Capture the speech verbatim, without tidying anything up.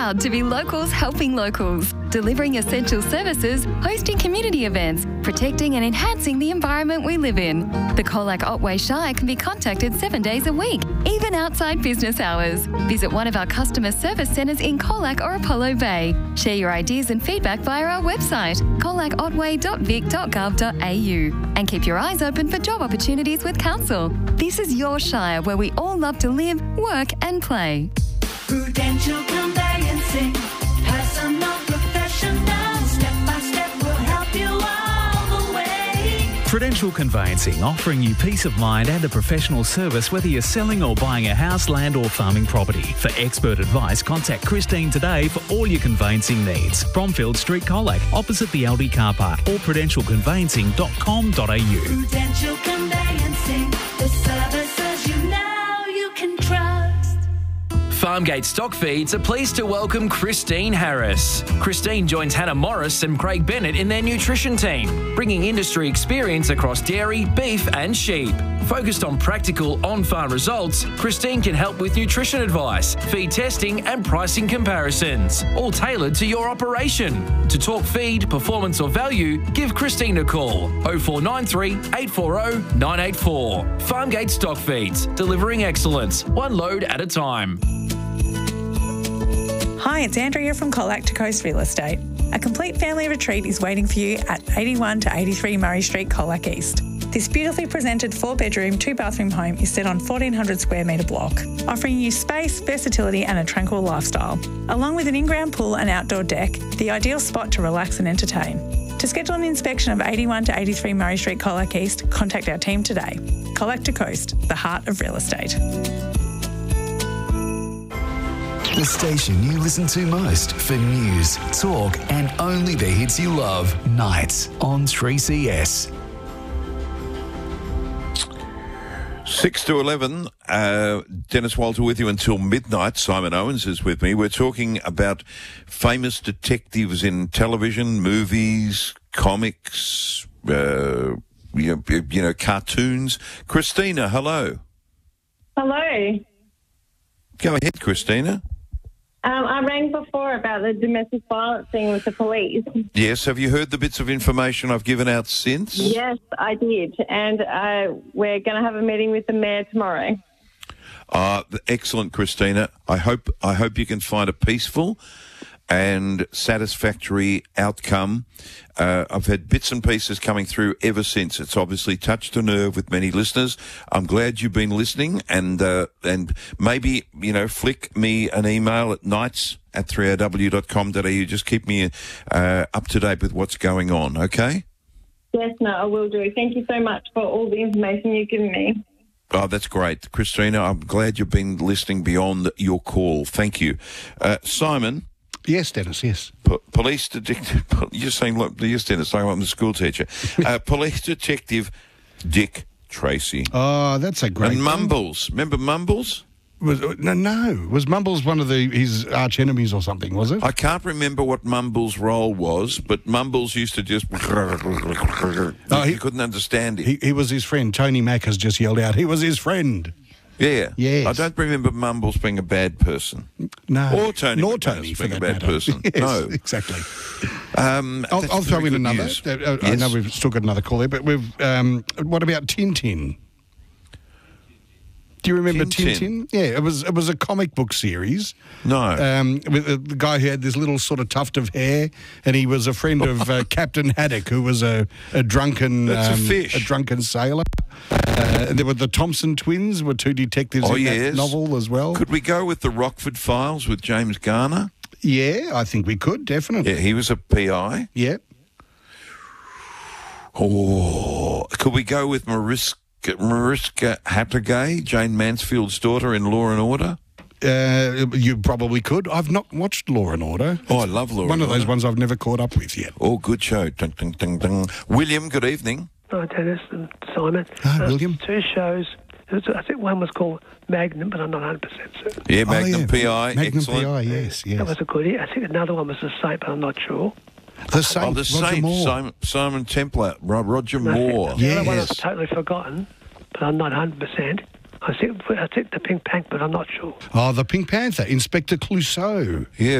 proud to be locals helping locals, delivering essential services, hosting community events, protecting and enhancing the environment we live in. The Colac Otway Shire can be contacted seven days a week, even outside business hours. Visit one of our customer service centres in Colac or Apollo Bay. Share your ideas and feedback via our website, colac otway dot vic dot gov dot a u, and keep your eyes open for job opportunities with Council. This is your Shire where we all love to live, work and play. Prudential Conveyancing, personal, professional, step by step will help you all the way. Prudential Conveyancing, offering you peace of mind and a professional service whether you're selling or buying a house, land or farming property. For expert advice, contact Christine today for all your conveyancing needs. Bromfield Street, Colac, opposite the Aldi car park, or prudential conveyancing dot com dot a u. Prudential Conveyancing, the services you know you can trust. Farmgate Stock Feeds are pleased to welcome Christine Harris. Christine joins Hannah Morris and Craig Bennett in their nutrition team, bringing industry experience across dairy, beef and sheep. Focused on practical on-farm results, Christine can help with nutrition advice, feed testing and pricing comparisons, all tailored to your operation. To talk feed, performance or value, give Christine a call oh four nine three, eight four oh, nine eight four. Farmgate Stock Feeds, delivering excellence, one load at a time. Hi, it's Andrea from Colac to Coast Real Estate. A complete family retreat is waiting for you at eighty-one to eighty-three Murray Street, Colac East. This beautifully presented four-bedroom, two-bathroom home is set on fourteen hundred square metre block, offering you space, versatility and a tranquil lifestyle. Along with an in-ground pool and outdoor deck, the ideal spot to relax and entertain. To schedule an inspection of eighty-one to eighty-three Murray Street, Colac East, contact our team today. Colac to Coast, the heart of real estate. The station you listen to most for news, talk and only the hits you love. Nights on three C S. six to eleven, uh, Dennis Walter with you until midnight. Simon Owens is with me. We're talking about famous detectives in television, movies, comics, uh, you know, you know, cartoons. Christina, hello. Hello. Go ahead, Christina. Um, I rang before about the domestic violence thing with the police. Yes, have you heard the bits of information I've given out since? Yes, I did. And uh, we're going to have a meeting with the mayor tomorrow. Uh, excellent, Christina. I hope I hope you can find a peaceful and satisfactory outcome. Uh, I've had bits and pieces coming through ever since. It's obviously touched a nerve with many listeners. I'm glad you've been listening, and uh, and maybe, you know, flick me an email at nights at three r w dot com dot a u. Just keep me uh, up to date with what's going on, okay? Yes, no, I will do. Thank you so much for all the information you've given me. Oh, that's great. Christina, I'm glad you've been listening beyond your call. Thank you. Uh, Simon? Yes, Dennis, yes. P- police detective... You're saying, look, yes, Dennis, I'm the school teacher. uh, police detective Dick Tracy. Oh, that's a great And one. Mumbles. Remember Mumbles? Was, no, no. Was Mumbles one of the his arch enemies or something, was it? I can't remember what Mumbles' role was, but Mumbles used to just... Oh, he, you couldn't understand him. He, he was his friend. Tony Mack has just yelled out, he was his friend. Yeah. Yes. I don't remember Mumbles being a bad person. No. Or Tony Nor McManus Tony, for being a that bad matter. person. Yes, no. exactly. Um, I'll, that's I'll throw very in good another. news. Uh, I Yes. know we've still got another call there, but we've... Um, what about Tintin? Do you remember Tintin? Tintin? Yeah, it was it was a comic book series. No. Um, with the the guy who had this little sort of tuft of hair, and he was a friend of uh, Captain Haddock, who was a, a drunken That's a um, fish. drunken sailor. Uh, and there were the Thompson twins, were two detectives Oh, in yes. that novel as well. Could we go with the Rockford Files with James Garner? Yeah, I think we could, definitely. Yeah, he was a P I. Yeah. Oh, could we go with Mariska, Mariska Hargitay, Jane Mansfield's daughter in Law and Order? Uh, you probably could. I've not watched Law and Order. Oh, I love Law One and of those Order. ones I've never caught up with yet. Oh, good show. Dun, dun, dun, dun. William, good evening. Hi, Dennis and Simon. Hi, William. Two shows. I think one was called Magnum, but I'm not one hundred percent certain. Yeah, Magnum oh, yeah. P I. Magnum Excellent. P I, yes, yes. That was a goodie. I think another one was The Saint, but I'm not sure. The Saint, Oh, the Roger Saint, Moore. Simon, Simon Templar, Ro- Roger No, Moore. The other one I've Yes. totally forgotten, but I'm not one hundred percent. I think I think the Pink Panther, but I'm not sure. Oh, the Pink Panther, Inspector Clouseau. Yeah,